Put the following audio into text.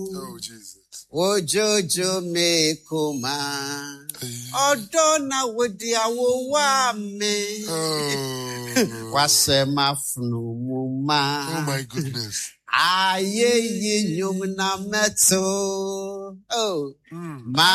Oh, Jesus. Ojojo me kuma. Odona wodi awo wa me. Oh. Wasema funumuma. Oh, my goodness. Aye ye nyum na meto. Oh. Ma